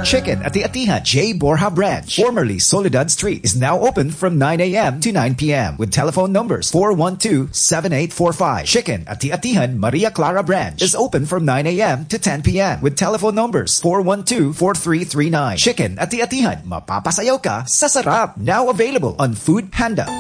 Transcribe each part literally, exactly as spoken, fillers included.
Chicken at the Atihan J. Borja Branch, formerly Soledad Street, is now open from nine a.m. to nine p.m. with telephone numbers four one two, seven eight four five. Chicken at the Atihan Maria Clara Branch is open from nine a.m. to ten p.m. with telephone numbers four one two, four three three nine. Chicken at the Atihan, mapapasayaw ka sa sarap. Now available on Food Panda.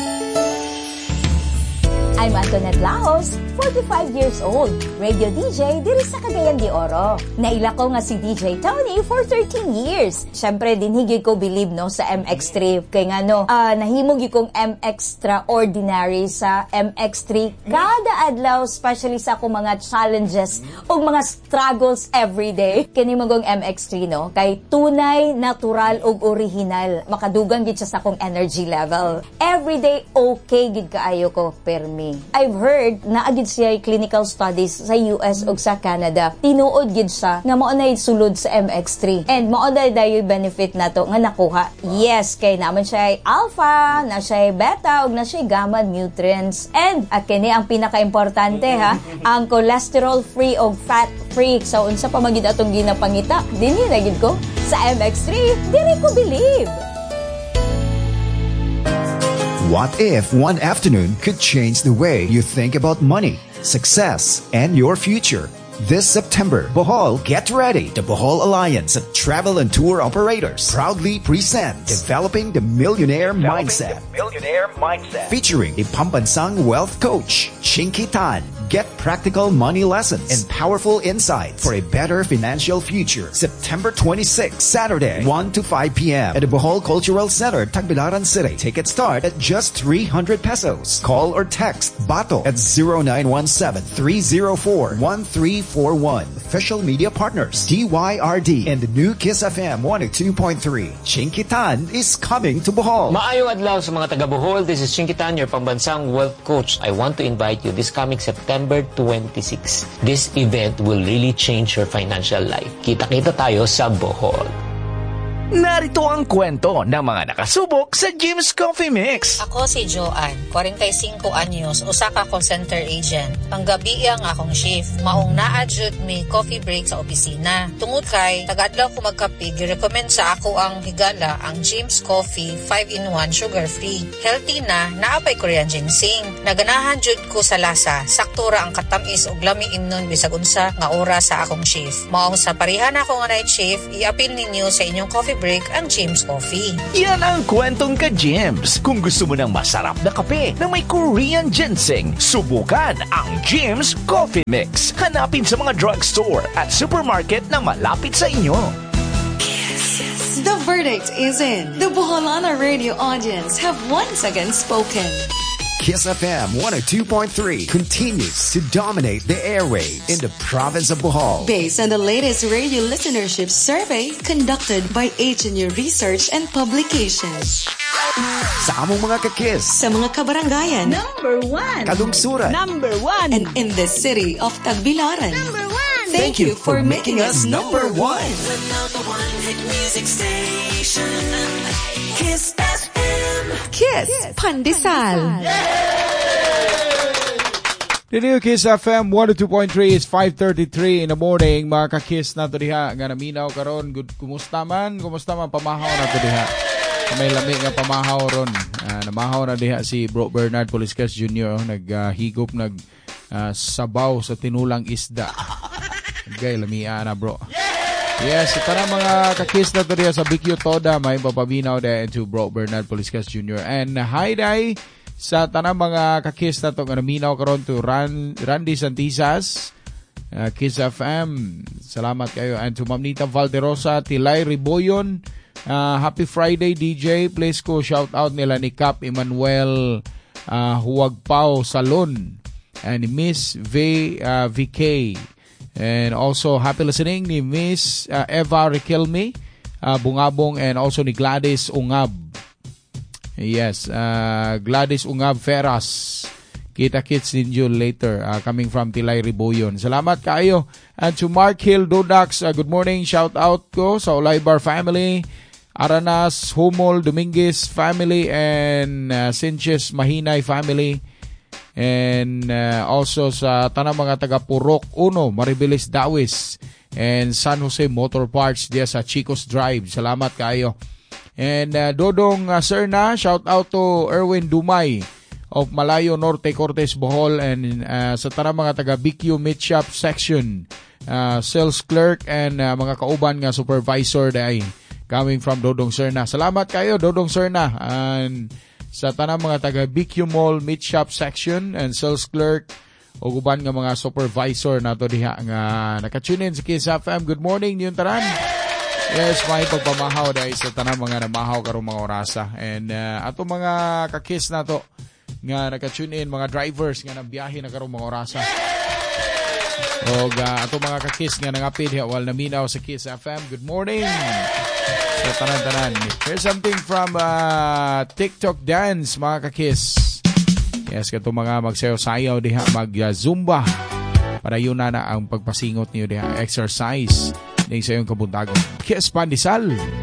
I'm Antoinette Laos, forty-five years old, radio D J diri sa Cagayan de Oro. Naila ko nga si D J Tony for thirteen years. Syempre din higit ko believe no sa M X three kay nga no, uh, nahimog yung kong M Extraordinary sa M X three kada adlaw, especially sa akong mga challenges o mga struggles everyday. Kini mo gong M X three no, kay tunay, natural ug original. Makadugang gid siya sa akong energy level. Everyday okay gid kaayo ko permi. I've heard na agid siya clinical studies sa U S ug sa Canada. Tinuod gid siya nga mao nay sulod sa M X three. And mao day dayoy benefit nato nga nakuha. Yes, kay naman siya ay alpha, na siya ay beta ug na siya ay gamma nutrients. And at kini ang pinaka-importante ha, ang cholesterol free ug fat free. So unsa pa magid atong ginapangita? Dinhi na gid ko sa M X three. Diri ko believe. What if one afternoon could change the way you think about money, success, and your future? This September, Bohol, get ready. The Bohol Alliance of Travel and Tour Operators proudly presents Developing the Millionaire Developing Mindset. The Millionaire Mindset. Featuring a Pambansang wealth coach, Chinky Tan. Get practical money lessons and powerful insights for a better financial future. September twenty-sixth, Saturday, one to five p.m. at the Bohol Cultural Center, Tagbilaran City. Tickets start at just three hundred pesos. Call or text Bato at zero nine one seven, three zero four, one three four one. Official media partners, D Y R D and the new Kiss F M one oh two point three. Chinky Tan is coming to Bohol. Maayong adlaw sa mga taga Bohol. This is Chinky Tan, your Pambansang wealth coach. I want to invite you this coming September twenty-sixth. This event will really change your financial life. Kita-kita tayo sa Bohol. Narito ang kwento ng mga nakasubok sa Jim's Coffee Mix. Ako si Joanne, forty-five anyos, usa ka call center agent. Panggabi ang akong shift, maong naa-jud mi coffee break sa opisina. Tungod kay taga-adlaw ko magkape, gi-recommend sa ako ang higala ang Jim's Coffee five in one sugar free. Healthy na, naapay Korean ginseng. Naganahan jud ko sa lasa, sakto ra ang katamis ug lami imnon bisag unsa nga oras sa akong shift. Maong sa pareha na ako nga night shift, i-appeal ninyo sa inyong coffee break ang Jim's Coffee. Yan ang kwentong ka Jims. Kung gusto mo ng masarap na kape na may Korean ginseng, subukan ang Jim's Coffee Mix. Hanapin sa mga drugstore at supermarket na malapit sa inyo. The verdict is in. The Boholana radio audience have once again spoken. Kiss F M one oh two point three continues to dominate the airwaves in the province of Bohol. Based on the latest radio listenership survey conducted by H and U Research and Publications. Sa among mga kakiss. Sa mga kabarangayan. Number one. Kalungsuran. Number one. And in the city of Tagbilaran. Number one. Thank, Thank you for, for making us number one. Number one hit music station. Kiss F M. Kiss, Kiss Pandesal. The new Kiss F M one oh two point three is five thirty-three in the morning. Mga ka-kiss na to diha nga naminaw karon. Good, kumusta man? Kumusta man pamahaw na to diha? May lami nga pamahaw ron. Uh, namahaw na diha si Bro Bernard Poliscas Junior Naghigop, uh, nag uh, sabaw sa tinulang isda. Gay lamia na bro. Yes, para mga kakis na to diya sa B Q Toda, may papabinaw din to Bro Bernard Poliscas Junior And hi day sa tanang mga kakis na to nga naminaw karon to Ran, Randy Santisas, uh, Kiss F M. Salamat kayo. And to Mamnita Valderosa, Tilay Riboyon, uh, happy Friday D J. Please ko shout out nila ni Cap Emmanuel uh, Huwagpao Salon and Miss V, uh, V K. And also, happy listening ni Miss uh, Eva Riquelme, uh, Bungabong, and also ni Gladys Ungab. Yes, uh, Gladys Ungab Ferras. Kita-kits ninyo later, uh, coming from Tilay Riboyon. Salamat kayo. And to Mark Hill Dodax, uh, good morning. Shout out ko sa Olaybar family, Aranas, Humol, Dominguez family, and uh, Sinches Mahinay family. And uh, also sa tanang mga taga Purok Uno, Maribeles Dawis, and San Jose Motor Parts diya sa Chico's Drive. Salamat kayo. And uh, Dodong uh, Serna, shout out to Erwin Dumay of Malayo Norte, Cortes, Bohol, and uh, sa tara mga taga B Q Meat Shop Section, uh, sales clerk and uh, mga kauban nga supervisor day coming from Dodong Serna. Salamat kayo Dodong Serna. And sa tanang mga taga B Q Mall Meat Shop Section and sales clerk o guban nga mga supervisor nato diha nga naka-tune in sa Kiss F M. Good morning niyon tanan. Yes, may pagpamahaw dahil sa tanang mga namahaw karong mga orasa. And uh, ato mga kakis na to nga naka-tune in, mga drivers nga nabiyahe na karong mga orasa. O uh, ato mga kakis nga nangapid wal naminaw sa Kiss F M. Good morning sa tanan-tanan. Here's something from uh, TikTok dance, mga kakis. Yes, kato mga magsayaw-sayaw diha, mag-zumba. Para yun na na ang pagpasingot niyo diha, exercise. Sa iyong kabuntagon. Kiss Pandesal.